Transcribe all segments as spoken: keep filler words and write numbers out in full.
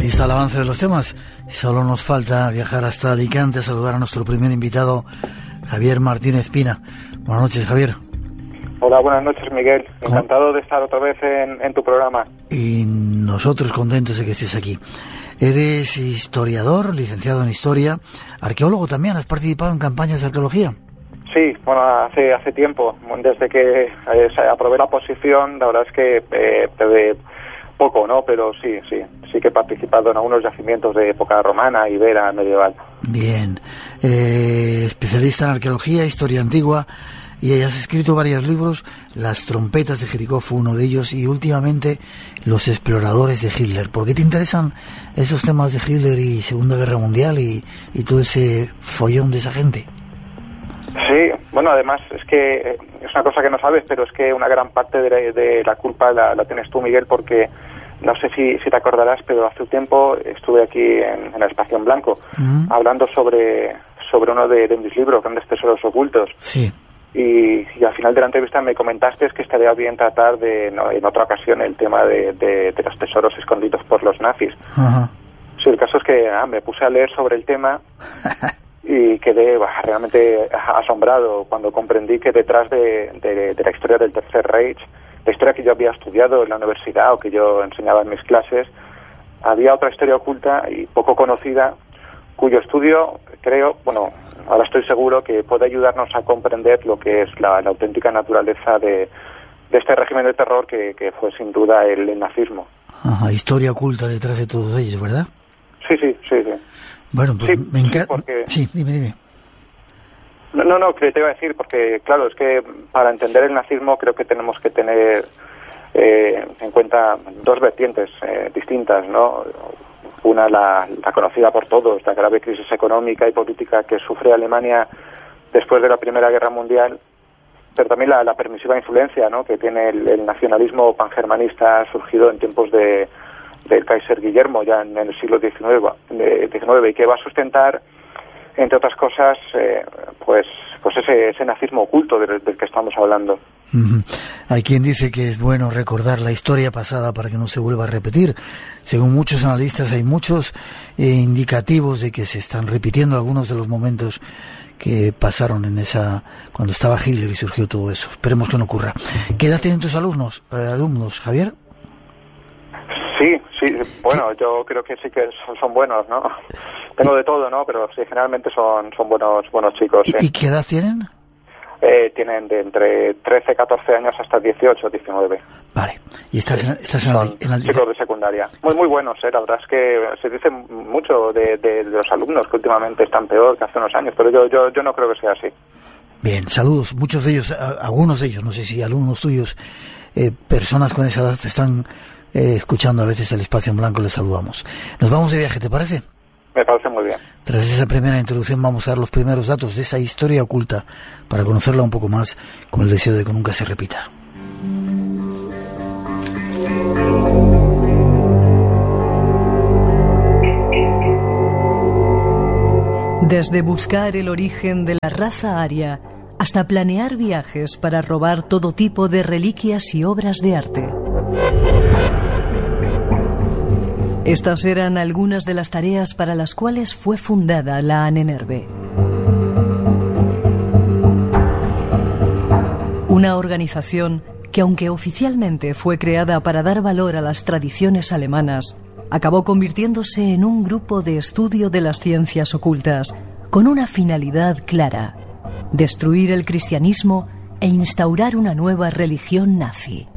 Ahí está el avance de los temas. Solo nos falta viajar hasta Alicante a saludar a nuestro primer invitado, Javier Martínez Pina. Buenas noches, Javier. Hola, buenas noches, Miguel. Encantado de estar otra vez en, en tu programa. Y nosotros contentos de que estés aquí. Eres historiador, licenciado en Historia, arqueólogo también. ¿Has participado en campañas de arqueología? Sí, bueno, hace hace tiempo. Desde que eh, aprobé la posición, la verdad es que eh, de poco, ¿no? Pero sí, sí, sí que he participado en algunos yacimientos de época romana, ibera, medieval. Bien. Eh, especialista en arqueología, historia antigua, y has escrito varios libros. Las trompetas de Jericó fue uno de ellos, y últimamente Los exploradores de Hitler. ¿Por qué te interesan esos temas de Hitler y Segunda Guerra Mundial y, y todo ese follón de esa gente? Sí, bueno, además es que es una cosa que no sabes, pero es que una gran parte de la, de la culpa la, la tienes tú, Miguel, porque no sé si, si te acordarás, pero hace un tiempo estuve aquí en, en el Espacio en Blanco, uh-huh. hablando sobre sobre uno de, de mis libros, Grandes Tesoros Ocultos. Sí. Y, y al final de la entrevista me comentaste que estaría bien tratar de no, en otra ocasión el tema de, de, de los tesoros escondidos por los nazis. Uh-huh. Sí, el caso es que ah, me puse a leer sobre el tema y quedé bah, realmente asombrado cuando comprendí que detrás de, de, de la historia del Tercer Reich, la historia que yo había estudiado en la universidad o que yo enseñaba en mis clases, había otra historia oculta y poco conocida, cuyo estudio, creo, bueno, ahora estoy seguro que puede ayudarnos a comprender lo que es la, la auténtica naturaleza de, de este régimen de terror que, que fue sin duda el, el nazismo. Ajá, historia oculta detrás de todos ellos, ¿verdad? Sí, sí, sí, sí. Bueno, pues sí, me encanta. Sí, porque... sí, dime, dime. No, no, no, que te iba a decir, porque claro, es que para entender el nazismo creo que tenemos que tener eh, en cuenta dos vertientes eh, distintas, ¿no? Una, la, la conocida por todos, la grave crisis económica y política que sufre Alemania después de la Primera Guerra Mundial, pero también la, la permisiva influencia, ¿no?, que tiene el, el nacionalismo pangermanista surgido en tiempos de del Kaiser Guillermo, ya en, en el siglo diecinueve, y que va a sustentar, entre otras cosas, eh, pues pues ese, ese nazismo oculto del, del que estamos hablando. Uh-huh. Hay quien dice que es bueno recordar la historia pasada para que no se vuelva a repetir. Según muchos analistas, hay muchos eh, indicativos de que se están repitiendo algunos de los momentos que pasaron en esa cuando estaba Hitler y surgió todo eso. Esperemos que no ocurra. ¿Qué edad tienen tus alumnos, eh, alumnos, Javier? Sí, sí, bueno, yo creo que sí que son, son buenos, ¿no? Tengo de todo, ¿no? Pero sí, generalmente son son buenos buenos chicos. ¿Sí? ¿Y qué edad tienen? Eh, tienen de entre trece, catorce años hasta dieciocho, diecinueve. Vale. ¿Y estás, sí, en, estás en, la, en la... chicos de secundaria? Muy, muy buenos, ¿eh? La verdad es que se dice mucho de, de, de los alumnos que últimamente están peor que hace unos años, pero yo yo yo no creo que sea así. Bien, saludos. Muchos de ellos, algunos de ellos, no sé si alumnos tuyos, eh, personas con esa edad están eh, escuchando a veces el Espacio en Blanco, les saludamos. Nos vamos de viaje, ¿te parece? Me parece muy bien. Tras esa primera introducción vamos a dar los primeros datos de esa historia oculta para conocerla un poco más, con el deseo de que nunca se repita. Desde buscar el origen de la raza aria hasta planear viajes para robar todo tipo de reliquias y obras de arte. Estas eran algunas de las tareas para las cuales fue fundada la Ahnenerbe. Una organización que, aunque oficialmente fue creada para dar valor a las tradiciones alemanas, acabó convirtiéndose en un grupo de estudio de las ciencias ocultas, con una finalidad clara: destruir el cristianismo e instaurar una nueva religión nazi.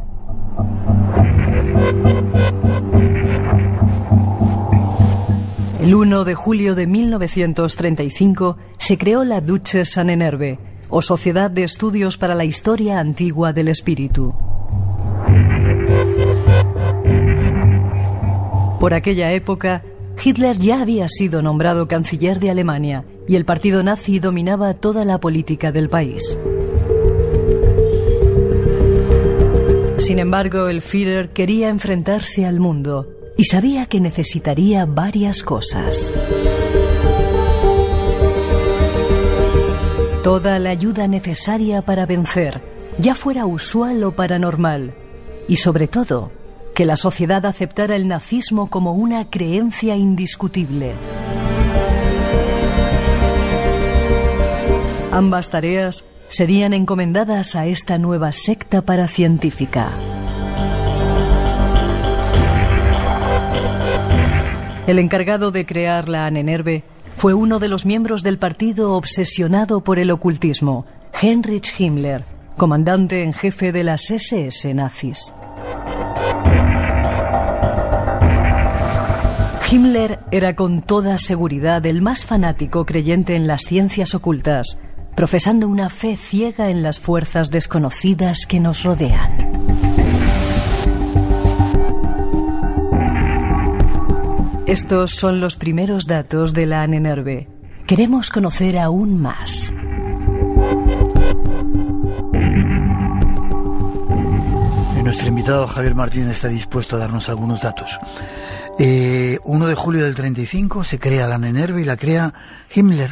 El uno de julio de mil novecientos treinta y cinco se creó la Deutsches Ahnenerbe, o Sociedad de Estudios para la Historia Antigua del Espíritu. Por aquella época, Hitler ya había sido nombrado canciller de Alemania y el partido nazi dominaba toda la política del país. Sin embargo, el Führer quería enfrentarse al mundo y sabía que necesitaría varias cosas. Toda la ayuda necesaria para vencer, ya fuera usual o paranormal, y sobre todo, que la sociedad aceptara el nazismo como una creencia indiscutible. Ambas tareas serían encomendadas a esta nueva secta paracientífica. El encargado de crear la Ahnenerbe fue uno de los miembros del partido obsesionado por el ocultismo, Heinrich Himmler, comandante en jefe de las ese ese nazis. Himmler era con toda seguridad el más fanático creyente en las ciencias ocultas, profesando una fe ciega en las fuerzas desconocidas que nos rodean. Estos son los primeros datos de la Ahnenerbe. Queremos conocer aún más. Nuestro invitado Javier Martín está dispuesto a darnos algunos datos. Eh, uno de julio del treinta y cinco se crea la Ahnenerbe y la crea Himmler.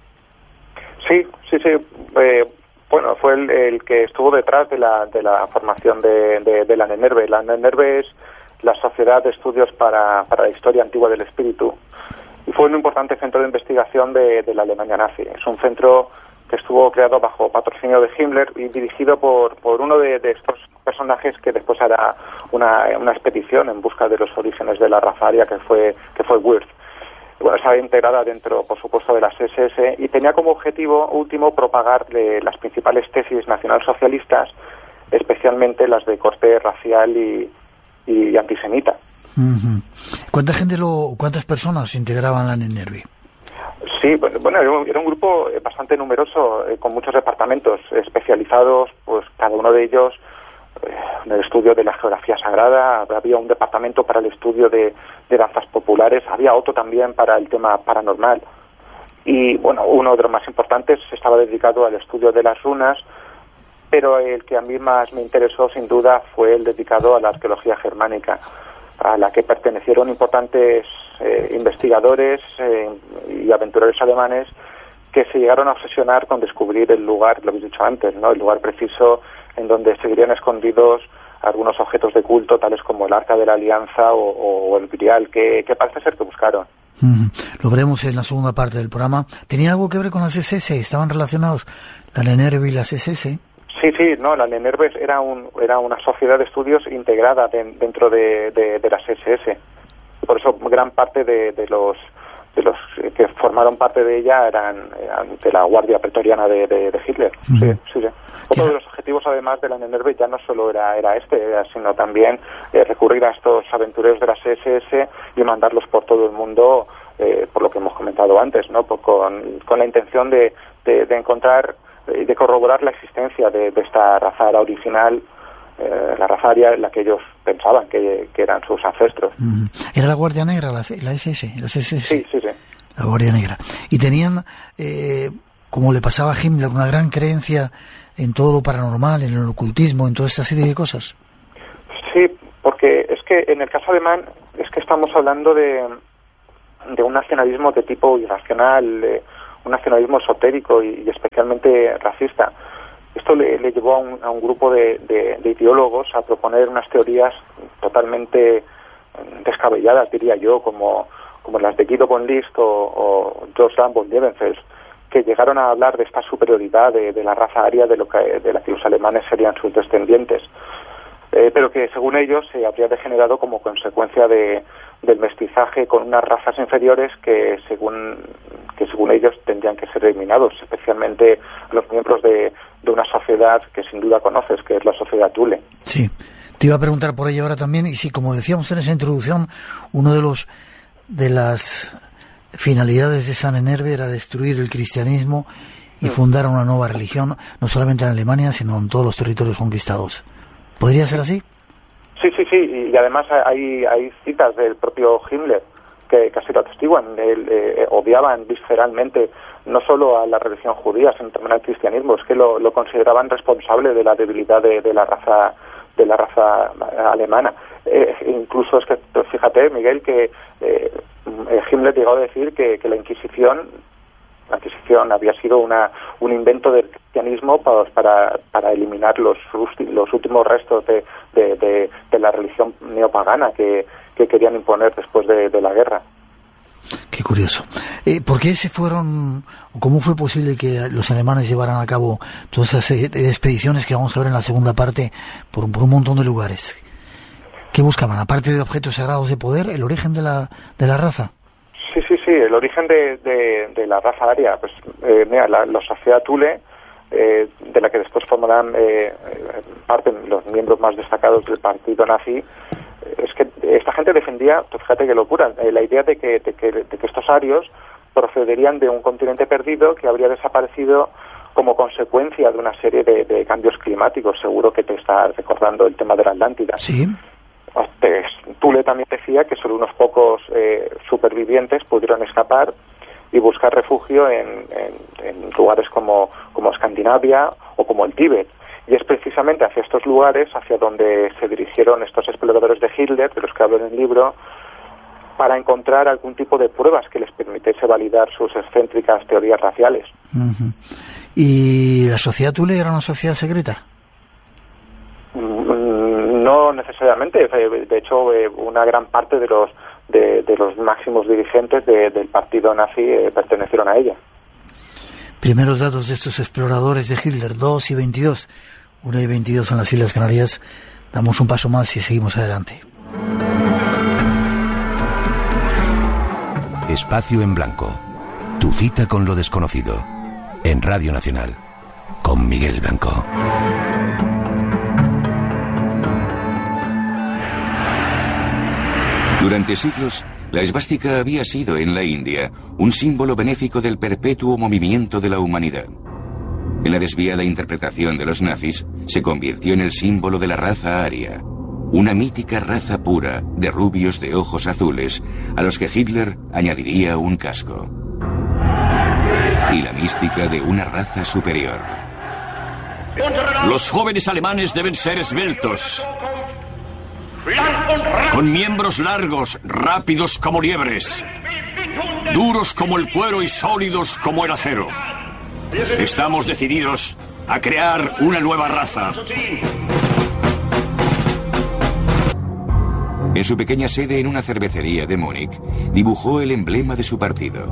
Sí, sí, sí. Eh, bueno, fue el, el que estuvo detrás de la, de la formación de, de, de la Ahnenerbe. La Ahnenerbe es la Sociedad de Estudios para, para la Historia Antigua del Espíritu y fue un importante centro de investigación de, de la Alemania nazi. Es un centro que estuvo creado bajo patrocinio de Himmler y dirigido por, por uno de, de estos personajes que después hará una, una expedición en busca de los orígenes de la raza aria, que fue, que fue Wirth. Bueno, estaba integrada dentro, por supuesto, de las ese ese y tenía como objetivo último propagar de las principales tesis nacionalsocialistas, especialmente las de corte racial y, y antisemita. Uh-huh. ¿Cuánta gente lo, cuántas personas integraban la Ahnenerbe? Sí, bueno, era un, era un grupo bastante numeroso, eh, con muchos departamentos especializados, pues cada uno de ellos eh, en el estudio de la geografía sagrada. Había un departamento para el estudio de, de danzas populares, había otro también para el tema paranormal. Y bueno, uno de los más importantes estaba dedicado al estudio de las runas, pero el que a mí más me interesó sin duda fue el dedicado a la arqueología germánica, a la que pertenecieron importantes eh, investigadores eh, y aventureros alemanes que se llegaron a obsesionar con descubrir el lugar, lo habéis dicho antes, ¿no? El lugar preciso en donde seguirían escondidos algunos objetos de culto, tales como el Arca de la Alianza o, o el Grial, que, que parece ser que buscaron. Mm, lo veremos en la segunda parte del programa. ¿Tenía algo que ver con las ese ese? ¿Estaban relacionados la Ahnenerbe y las ese ese? Sí, sí, no, la Ahnenerbe era un, era una sociedad de estudios integrada de, dentro de, de, de las ese ese. Por eso gran parte de, de los de los que formaron parte de ella eran, eran de la Guardia Pretoriana de, de, de Hitler. Uh-huh. Sí, sí, sí. Otro de los objetivos, además, de la Ahnenerbe ya no solo era, era este, era, sino también eh, recurrir a estos aventureros de las ese ese y mandarlos por todo el mundo, eh, por lo que hemos comentado antes, ¿no? Por, con, con la intención de, de, de encontrar y de corroborar la existencia de, de esta raza original, eh, la raza aria en la que ellos pensaban que, que eran sus ancestros. Mm. ¿Era la Guardia Negra, la, la ese ese? La ese ese? Sí, sí, sí. La Guardia Negra. Y tenían, eh, como le pasaba a Himmler, una gran creencia en todo lo paranormal, en el ocultismo, en toda esta serie de cosas. Sí, porque es que en el caso alemán es que estamos hablando de, de un nacionalismo de tipo irracional, de un nacionalismo esotérico y, y especialmente racista. Esto le, le llevó a un, a un grupo de, de, de ideólogos a proponer unas teorías totalmente descabelladas, diría yo, como, como las de Guido von List o, o Joseph von Liebenfels, que llegaron a hablar de esta superioridad de, de la raza aria, de, lo que, de la que los alemanes serían sus descendientes. Eh, pero que según ellos se eh, habría degenerado como consecuencia de, del mestizaje con unas razas inferiores que según que según ellos tendrían que ser eliminados, especialmente los miembros de, de una sociedad que sin duda conoces, que es la sociedad Thule. Sí, te iba a preguntar por ello ahora también, y sí, como decíamos en esa introducción, uno de los de las finalidades de esa Ahnenerbe era destruir el cristianismo y mm. fundar una nueva religión, no solamente en Alemania, sino en todos los territorios conquistados. ¿Podría ser así? Sí, sí, sí, y además hay, hay citas del propio Himmler que casi lo atestiguan. Él, eh, odiaban visceralmente no solo a la religión judía, sino también al cristianismo. Es que lo, lo consideraban responsable de la debilidad de, de la raza de la raza alemana. Eh, incluso es que, fíjate, Miguel, que eh, Himmler llegó a decir que, que la Inquisición la Inquisición había sido una un invento del cristianismo para, para, para eliminar los, los últimos restos de, de, de, de la religión neopagana que, que querían imponer después de, de la guerra. Qué curioso. Eh, ¿Por qué se fueron, o cómo fue posible que los alemanes llevaran a cabo todas esas expediciones que vamos a ver en la segunda parte por, por un montón de lugares? ¿Qué buscaban? Aparte de objetos sagrados de poder, ¿el origen de la, de la raza? Sí, sí, sí, el origen de, de, de la raza aria. Pues eh, mira, la, la sociedad Thule, eh, de la que después formarán eh, parte los miembros más destacados del partido nazi, es que esta gente defendía, pues fíjate qué locura, eh, la idea de que, de, que, de que estos arios procederían de un continente perdido que habría desaparecido como consecuencia de una serie de, de cambios climáticos. Seguro que te está recordando el tema de la Atlántida. Sí. Thule también decía que solo unos pocos eh, supervivientes pudieron escapar y buscar refugio en, en, en lugares como, como Escandinavia o como el Tíbet. Y es precisamente hacia estos lugares hacia donde se dirigieron estos exploradores de Hitler, de los que hablo en el libro, para encontrar algún tipo de pruebas que les permitiese validar sus excéntricas teorías raciales. Uh-huh. ¿Y la sociedad Thule era una sociedad secreta? No necesariamente. De hecho, una gran parte de los de, de los máximos dirigentes de, del partido nazi eh, pertenecieron a ella. Primeros datos de estos exploradores de Hitler, dos y veintidós. una y veintidós en las Islas Canarias. Damos un paso más y seguimos adelante. Espacio en Blanco. Tu cita con lo desconocido. En Radio Nacional. Con Miguel Blanco. Durante siglos, la esvástica había sido en la India un símbolo benéfico del perpetuo movimiento de la humanidad. En la desviada interpretación de los nazis, se convirtió en el símbolo de la raza aria, una mítica raza pura de rubios de ojos azules, a los que Hitler añadiría un casco. Y la mística de una raza superior. Los jóvenes alemanes deben ser esbeltos, con miembros largos, rápidos como liebres, duros como el cuero y sólidos como el acero. Estamos decididos a crear una nueva raza. En su pequeña sede en una cervecería de Múnich, dibujó el emblema de su partido.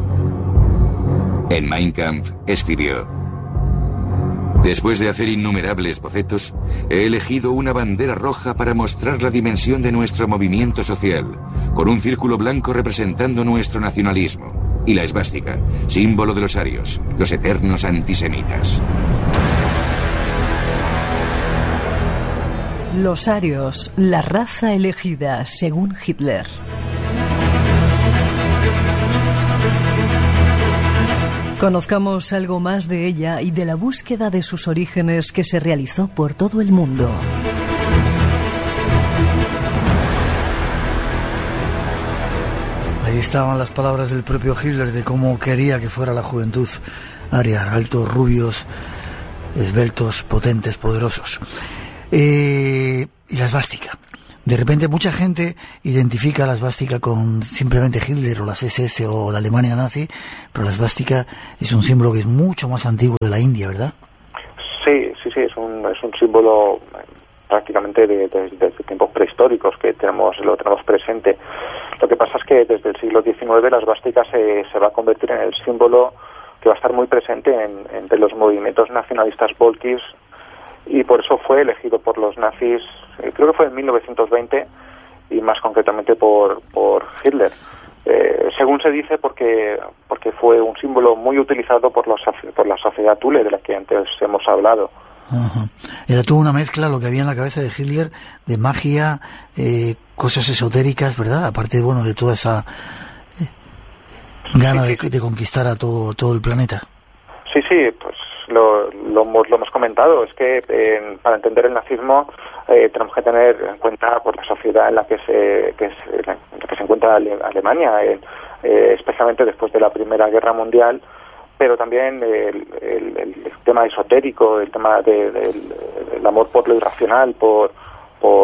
En Mein Kampf escribió: después de hacer innumerables bocetos, he elegido una bandera roja para mostrar la dimensión de nuestro movimiento social, con un círculo blanco representando nuestro nacionalismo, y la esvástica, símbolo de los arios, los eternos antisemitas. Los arios, la raza elegida según Hitler. Conozcamos algo más de ella y de la búsqueda de sus orígenes que se realizó por todo el mundo. Ahí estaban las palabras del propio Hitler de cómo quería que fuera la juventud aria, altos, rubios, esbeltos, potentes, poderosos. Eh, y la esvástica. De repente mucha gente identifica la esvástica con simplemente Hitler o las ese ese o la Alemania nazi, pero la esvástica es un símbolo que es mucho más antiguo de la India, ¿verdad? Sí, sí, sí, es un, es un símbolo prácticamente de, de, desde tiempos prehistóricos que tenemos lo tenemos presente. Lo que pasa es que desde el siglo diecinueve la esvástica se, se va a convertir en el símbolo que va a estar muy presente en, entre los movimientos nacionalistas volkis, y por eso fue elegido por los nazis, eh, creo que fue en mil novecientos veinte, y más concretamente por, por Hitler. Eh, según se dice, porque porque fue un símbolo muy utilizado por, los, por la sociedad Thule, de la que antes hemos hablado. Ajá. Era toda una mezcla lo que había en la cabeza de Hitler, de magia, eh, cosas esotéricas, ¿verdad? Aparte, bueno, de toda esa eh, gana de, de conquistar a todo, todo el planeta. Sí, sí, pues Lo, lo, lo hemos comentado, es que eh, para entender el nazismo eh, tenemos que tener en cuenta pues, la sociedad en la que se, que es, en la que se encuentra Alemania, eh, eh, especialmente después de la Primera Guerra Mundial, pero también el, el, el tema esotérico, el tema de, de, del amor por lo irracional, por, por,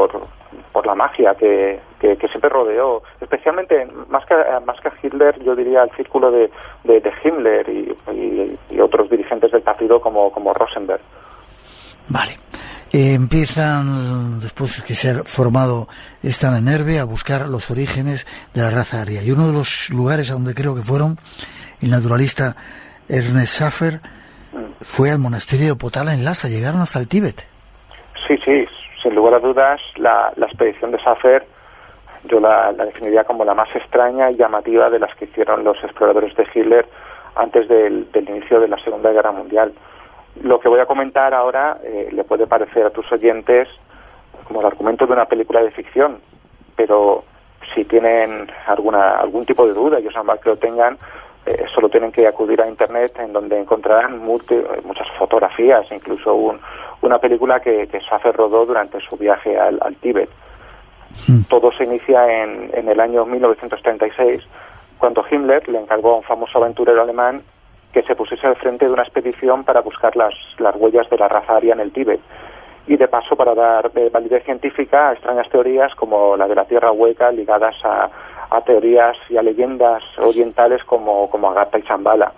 por la magia que, que, que siempre rodeó, especialmente más que más que a Hitler, yo diría al círculo de, de, de Himmler y, y, y otros dirigentes del partido como, como Rosenberg. Vale. Eh, empiezan, después que se ha formado esta N-Nerve, a buscar los orígenes de la raza aria. Y uno de los lugares a donde creo que fueron, el naturalista Ernest Schaffer, fue al monasterio de Potala en Lhasa. Llegaron hasta el Tíbet. Sí, sí, sin lugar a dudas, la, la expedición de Schaffer yo la, la definiría como la más extraña y llamativa de las que hicieron los exploradores de Hitler antes del, del inicio de la Segunda Guerra Mundial. Lo que voy a comentar ahora eh, le puede parecer a tus oyentes como el argumento de una película de ficción, pero si tienen alguna algún tipo de duda, y os normal que lo tengan, eh, solo tienen que acudir a Internet, en donde encontrarán multi, muchas fotografías, incluso un, una película que, que Schaffer rodó durante su viaje al, al Tíbet. Mm. Todo se inicia en, en el año mil novecientos treinta y seis, cuando Himmler le encargó a un famoso aventurero alemán que se pusiese al frente de una expedición para buscar las, las huellas de la raza aria en el Tíbet, y de paso para dar eh, validez científica a extrañas teorías como la de la Tierra Hueca, ligadas a, a teorías y a leyendas orientales como, como Agartha y Shambhala.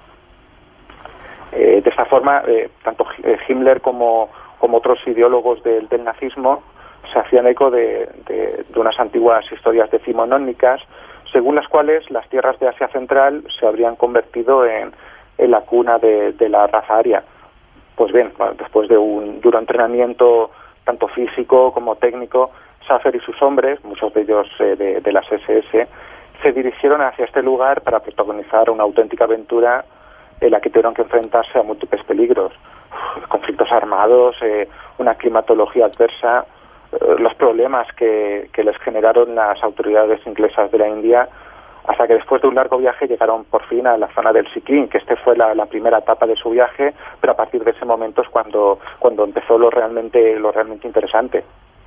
Eh, de esta forma, eh, tanto Himmler como, como otros ideólogos del, del nazismo se hacían eco de, de, de unas antiguas historias decimonónicas, según las cuales las tierras de Asia Central se habrían convertido en en la cuna de, de la raza aria. Pues bien, bueno, después de un duro entrenamiento tanto físico como técnico, Schaffer y sus hombres, muchos de ellos eh, de, de las ese ese, se dirigieron hacia este lugar para protagonizar una auténtica aventura en la que tuvieron que enfrentarse a múltiples peligros, conflictos armados, eh, una climatología adversa, eh, los problemas que, que les generaron las autoridades inglesas de la India, hasta que después de un largo viaje llegaron por fin a la zona del Sikkim, que este fue la, la primera etapa de su viaje, pero a partir de ese momento es cuando, cuando empezó lo realmente, lo realmente interesante.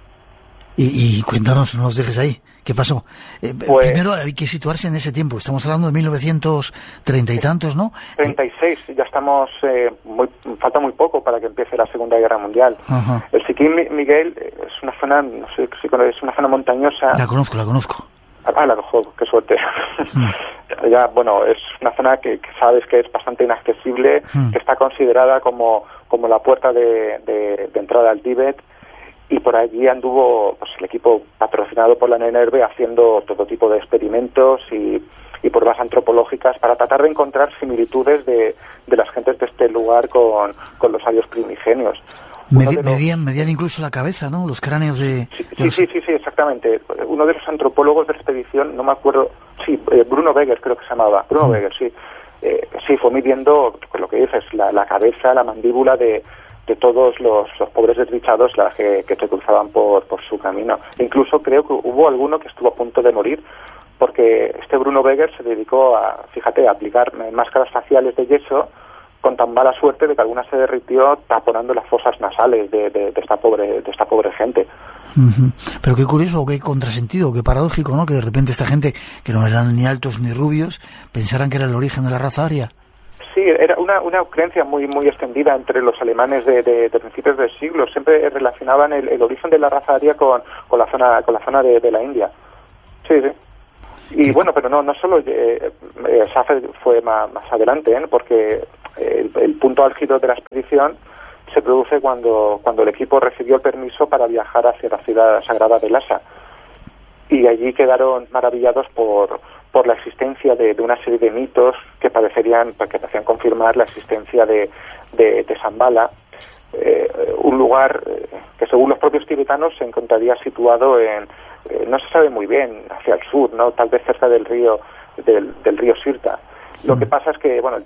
Y, y cuéntanos, no nos dejes ahí, ¿qué pasó? Eh, pues, primero hay que situarse en ese tiempo, estamos hablando de mil novecientos treinta y tantos, ¿no? treinta y seis, ya estamos, eh, muy, falta muy poco para que empiece la Segunda Guerra Mundial. Ajá. El Sikkim, Miguel, es una zona, no sé si es una zona montañosa. La conozco, la conozco. Ah, la cojo, qué suerte. Mm. Ya, bueno, es una zona que, que sabes que es bastante inaccesible, mm. que está considerada como, como la puerta de, de, de entrada al Tíbet, y por allí anduvo pues el equipo patrocinado por la N-Nerve haciendo todo tipo de experimentos y, y pruebas antropológicas para tratar de encontrar similitudes de, de las gentes de este lugar con, con los arios primigenios. Medi los... medían, medían incluso la cabeza, ¿no? Los cráneos de... Sí, de los... sí, sí, sí, exactamente. Uno de los antropólogos de la expedición, no me acuerdo... Sí, eh, Bruno Weger creo que se llamaba. Bruno mm. Weger, sí. Eh, sí, fue midiendo, pues lo que dices, la, la cabeza, la mandíbula de, de todos los, los pobres desdichados la que, que se cruzaban por, por su camino. E incluso creo que hubo alguno que estuvo a punto de morir, porque este Bruno Weger se dedicó a, fíjate, a aplicar máscaras faciales de yeso con tan mala suerte de que alguna se derritió taponando las fosas nasales de, de, de esta pobre de esta pobre gente. Uh-huh. Pero qué curioso, qué contrasentido, qué paradójico, ¿no? Que de repente esta gente, que no eran ni altos ni rubios, pensaran que era el origen de la raza aria. Sí, era una, una creencia muy muy extendida entre los alemanes de, de, de principios del siglo. Siempre relacionaban el, el origen de la raza aria con, con la zona con la zona de, de la India. Sí, sí. Y bueno, pero no no solo eh, eh, Schaffer fue más, más adelante, ¿eh? Porque el, el punto álgido de la expedición se produce cuando cuando el equipo recibió el permiso para viajar hacia la ciudad sagrada de Lhasa, y allí quedaron maravillados por por la existencia de, de una serie de mitos que parecerían que parecían confirmar la existencia de de, de Shambhala, eh, un lugar eh, que según los propios tibetanos se encontraría situado en eh, no se sabe muy bien, hacia el sur, no, tal vez cerca del río del, del río Sirta. Lo que pasa es que, bueno,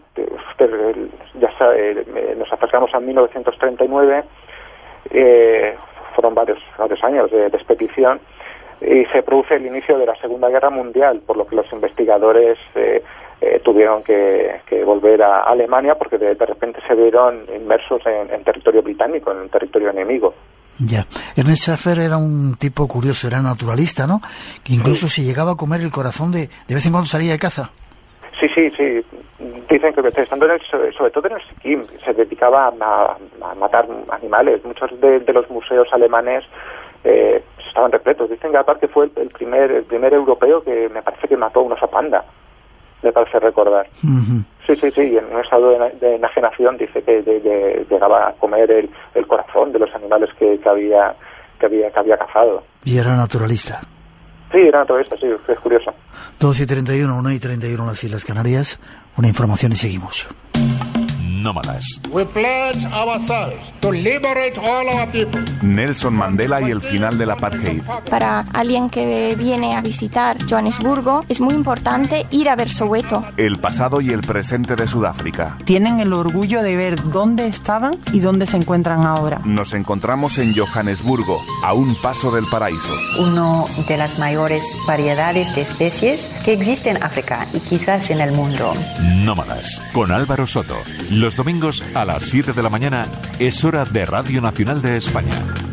ya sabe, nos acercamos a mil novecientos treinta y nueve, eh, fueron varios, varios años de, de expedición, y se produce el inicio de la Segunda Guerra Mundial, por lo que los investigadores eh, eh, tuvieron que, que volver a Alemania, porque de, de repente se vieron inmersos en, en territorio británico, en un territorio enemigo. Ya. Ernest Schaffer era un tipo curioso, era naturalista, ¿no? Que incluso sí. se llegaba a comer el corazón de... De vez en cuando salía de caza. Sí, sí, sí. Dicen que estando en el, sobre todo en el Sikkim, se dedicaba a, a matar animales. Muchos de, de los museos alemanes eh, estaban repletos. Dicen que aparte fue el, el primer el primer europeo que me parece que mató a un oso panda, me parece recordar. Uh-huh. Sí, sí, sí, y en un estado de, de enajenación dice que de, de, llegaba a comer el, el corazón de los animales que, que había que había que había cazado. Y era naturalista. Sí, era naturalista, sí, es curioso. dos y treinta y uno, una y treinta y uno en las Islas Canarias. Una información y seguimos. Nómadas. We pledge ourselves to liberate all our people. Nelson Mandela y el final del apartheid. Para alguien que viene a visitar Johannesburgo es muy importante ir a ver Soweto. El pasado y el presente de Sudáfrica. Tienen el orgullo de ver dónde estaban y dónde se encuentran ahora. Nos encontramos en Johannesburgo, a un paso del paraíso. Uno de las mayores variedades de especies que existe en África y quizás en el mundo. Nómadas, con Álvaro Soto. Los domingos a las siete de la mañana es hora de Radio Nacional de España.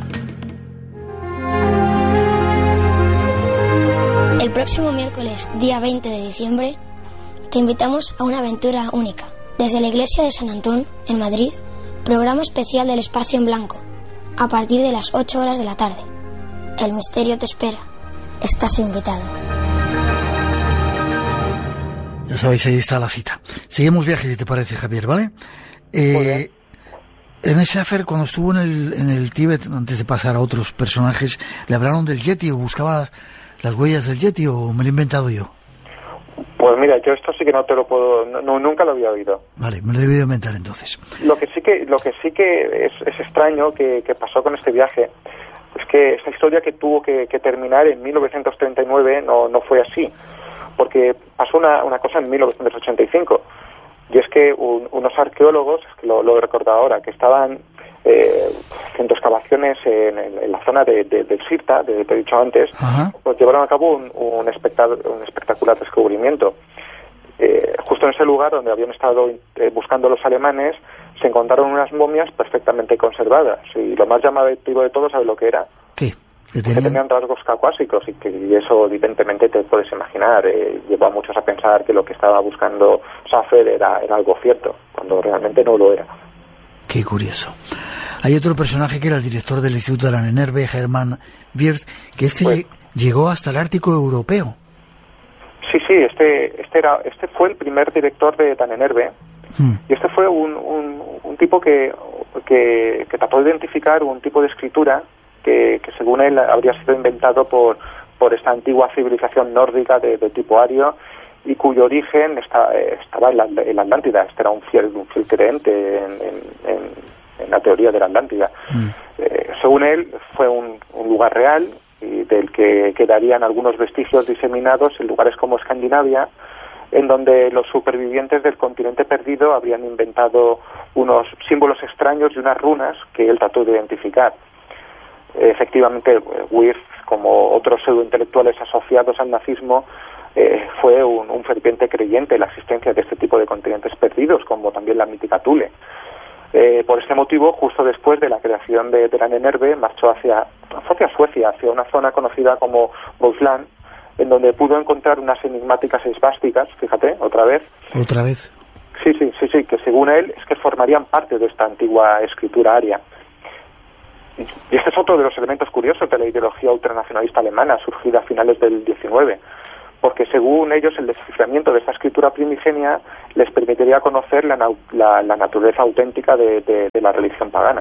El próximo miércoles, día veinte de diciembre, te invitamos a una aventura única. Desde la iglesia de San Antón, en Madrid, programa especial del Espacio en Blanco, a partir de las ocho horas de la tarde. El misterio te espera. Estás invitado. Ya sabéis, ahí está la cita. Seguimos viajes, si te parece, Javier, ¿vale? Eh, en ese afer, cuando estuvo en el, en el Tíbet, antes de pasar a otros personajes, ¿le hablaron del Yeti o buscaba las, las huellas del Yeti o me lo he inventado yo? Pues mira, yo esto sí que no te lo puedo, no, nunca lo había oído. Vale, me lo he debido inventar entonces. Lo que sí que, lo que sí que es, es extraño que, que pasó con este viaje es que esta historia que tuvo que, que terminar en mil novecientos treinta y nueve no, no fue así. Porque pasó una, una cosa en mil novecientos ochenta y cinco, y es que un, unos arqueólogos, que lo, lo he recordado ahora, que estaban eh, haciendo excavaciones en, en, en la zona de, de, del Sirta, de, te he dicho antes, Ajá. pues llevaron a cabo un, un, espectac- un espectacular descubrimiento. Eh, justo en ese lugar donde habían estado eh, buscando los alemanes, se encontraron unas momias perfectamente conservadas, y lo más llamativo de todo, ¿sabes lo que era? ¿Qué? Que tenían rasgos caucásicos y que y eso evidentemente te puedes imaginar, eh, llevó a muchos a pensar que lo que estaba buscando Safer era, era algo cierto, cuando realmente no lo era. Qué curioso. Hay otro personaje que era el director del Instituto de la Nenerve, Hermann Wirth, que este pues, llegó hasta el Ártico europeo. Sí, sí, este este era este fue el primer director de Danenerve, hmm. y este fue un, un, un tipo que, que, que trató de identificar un tipo de escritura Que, que según él habría sido inventado por, por esta antigua civilización nórdica de, de tipo ario y cuyo origen está, estaba en la, en la Atlántida. Este era un fiel, un fiel creyente en, en, en, en la teoría de la Atlántida. Mm. Eh, según él, fue un, un lugar real y del que quedarían algunos vestigios diseminados en lugares como Escandinavia, en donde los supervivientes del continente perdido habrían inventado unos símbolos extraños y unas runas que él trató de identificar. Efectivamente, Wirth, como otros pseudointelectuales asociados al nazismo, eh, fue un, un ferviente creyente en la existencia de este tipo de continentes perdidos, como también la mítica Thule. Eh, por este motivo, justo después de la creación de, de la Nenerve, marchó hacia, hacia Suecia, hacia una zona conocida como Bohuslän, en donde pudo encontrar unas enigmáticas esvásticas, fíjate, otra vez. ¿Otra vez? Sí, sí, sí, sí, que según él es que formarían parte de esta antigua escritura aria. Y este es otro de los elementos curiosos de la ideología ultranacionalista alemana, surgida a finales del diecinueve, porque según ellos el desciframiento de esta escritura primigenia les permitiría conocer la, la, la naturaleza auténtica de, de, de la religión pagana.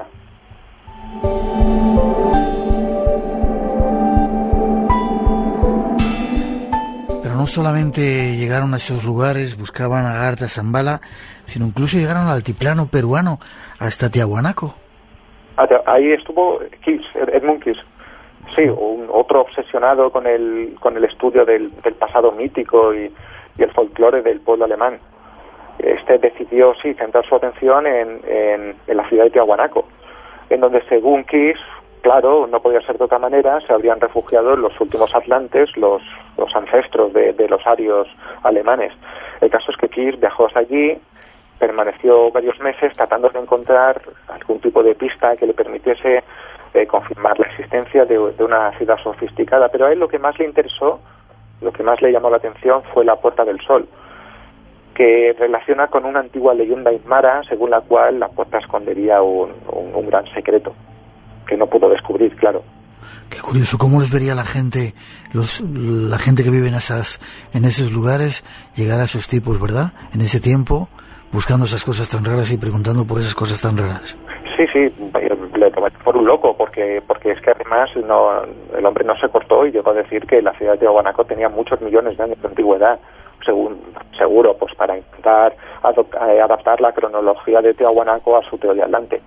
Pero no solamente llegaron a esos lugares, buscaban a Agartha Zambala, sino incluso llegaron al altiplano peruano, hasta Tiahuanaco. Ahí estuvo Kiss, Edmund Kiss, sí, un, otro obsesionado con el con el estudio del, del pasado mítico y, y el folclore del pueblo alemán. Este decidió, sí, centrar su atención en, en, en la ciudad de Tiahuanaco, en donde, según Kiss, claro, no podía ser de otra manera, se habrían refugiado los últimos atlantes, los, los ancestros de, de los arios alemanes. El caso es que Kiss viajó hasta allí, permaneció varios meses tratando de encontrar algún tipo de pista que le permitiese eh, confirmar la existencia de, de una ciudad sofisticada, pero a él lo que más le interesó, lo que más le llamó la atención fue la Puerta del Sol, que relaciona con una antigua leyenda aymara según la cual la puerta escondería un, un, un gran secreto que no pudo descubrir, claro. Qué curioso, ¿cómo les vería la gente, los, la gente que vive en esas, en esos lugares, llegar a esos tipos, ¿verdad? En ese tiempo, buscando esas cosas tan raras y preguntando por esas cosas tan raras. Sí, sí, le tomé por un loco, porque porque es que además no, el hombre no se cortó y llegó a decir que la ciudad de Tiahuanaco tenía muchos millones de años de antigüedad, según, seguro, pues para intentar adoptar, eh, adaptar la cronología de Tiahuanaco a su teoría atlante.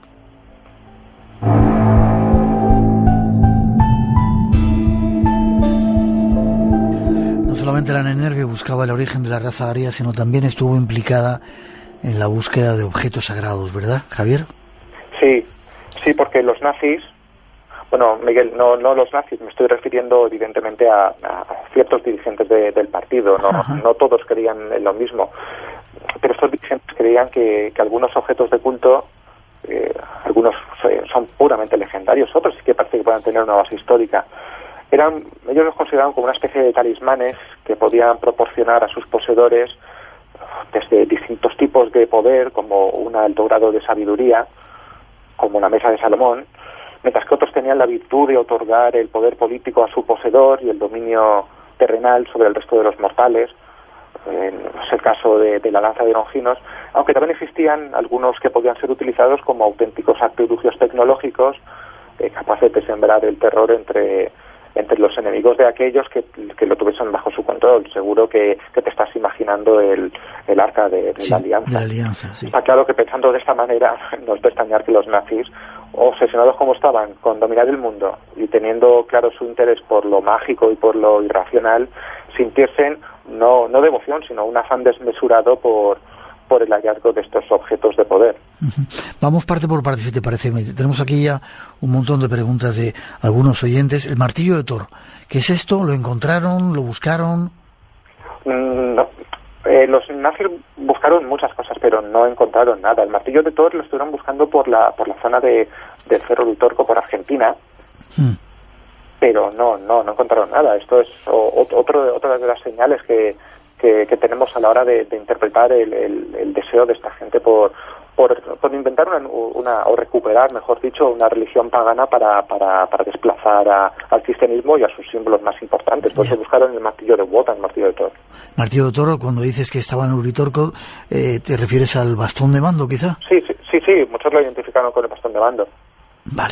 No solamente la Nenner que buscaba el origen de la raza aria, sino también estuvo implicada en la búsqueda de objetos sagrados, ¿verdad, Javier? Sí, sí, porque los nazis, bueno, Miguel, no no los nazis, me estoy refiriendo evidentemente a, a ciertos dirigentes de, del partido, no no todos creían en lo mismo, pero estos dirigentes creían que, que algunos objetos de culto, eh, algunos son puramente legendarios, otros sí que parece que puedan tener una base histórica. Eran, ellos los consideraban como una especie de talismanes que podían proporcionar a sus poseedores desde distintos tipos de poder, como un alto grado de sabiduría, como la mesa de Salomón, mientras que otros tenían la virtud de otorgar el poder político a su poseedor y el dominio terrenal sobre el resto de los mortales. Eh, es el caso de, de la lanza de Longinos, aunque también existían algunos que podían ser utilizados como auténticos artilugios tecnológicos eh, capaces de sembrar el terror entre entre los enemigos de aquellos que, que lo tuviesen bajo su control. Seguro que, que te estás imaginando el, el arca de, de sí, la alianza. La alianza sí. Está claro que pensando de esta manera no es de extrañar que los nazis, obsesionados como estaban con dominar el mundo y teniendo claro su interés por lo mágico y por lo irracional, sintiesen no, no devoción, sino un afán desmesurado por por el hallazgo de estos objetos de poder. Uh-huh. Vamos parte por parte, si te parece. Tenemos aquí ya un montón de preguntas de algunos oyentes. El martillo de Thor, ¿qué es esto? ¿Lo encontraron? ¿Lo buscaron? Mm, no. Eh, los nazis buscaron muchas cosas, pero no encontraron nada. El martillo de Thor lo estuvieron buscando por la por la zona de del Cerro del Torco, por Argentina, hmm. pero no no no encontraron nada. Esto es o, otro otra de las señales que Que, que tenemos a la hora de, de interpretar el, el, el deseo de esta gente por por, por inventar una, una o recuperar, mejor dicho, una religión pagana para para, para desplazar a, al cristianismo y a sus símbolos más importantes. Por eso buscaron el martillo de Wotan, el martillo de Thor. Martillo de Thor, cuando dices que estaba en Uritorco, eh, ¿te refieres al bastón de mando, quizá? Sí, sí, sí, sí, muchos lo identificaron con el bastón de mando. Vale.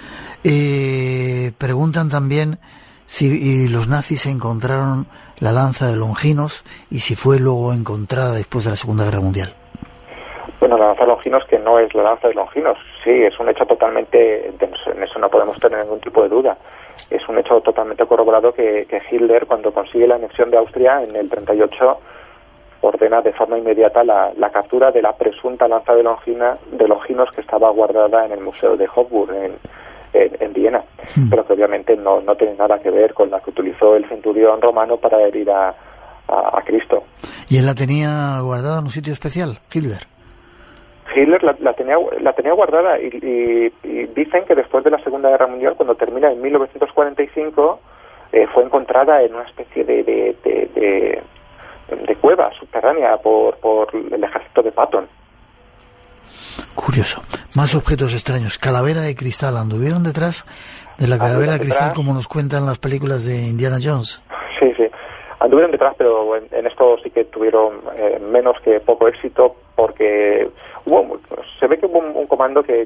Eh, preguntan también si y los nazis encontraron la lanza de Longinos y si fue luego encontrada después de la Segunda Guerra Mundial. Bueno, la lanza de Longinos, que no es la lanza de Longinos, sí, es un hecho totalmente, en eso no podemos tener ningún tipo de duda, es un hecho totalmente corroborado que, que Hitler, cuando consigue la anexión de Austria en el treinta y ocho, ordena de forma inmediata la, la captura de la presunta lanza de, Longina, de Longinos que estaba guardada en el Museo de Hofburg, en En, en Viena, hmm. pero que obviamente no, no tiene nada que ver con la que utilizó el centurión romano para herir a, a, a Cristo. ¿Y él la tenía guardada en un sitio especial, Hitler? Hitler la, la tenía la tenía guardada y, y, y dicen que después de la Segunda Guerra Mundial, cuando termina en mil novecientos cuarenta y cinco, eh, fue encontrada en una especie de, de, de, de, de cueva subterránea por, por el ejército de Patton. Curioso. Más objetos extraños. Calavera de cristal. ¿Anduvieron detrás de la calavera de cristal como nos cuentan las películas de Indiana Jones? Sí, sí. Anduvieron detrás, pero en, en esto sí que tuvieron eh, menos que poco éxito porque hubo, se ve que hubo un, un comando que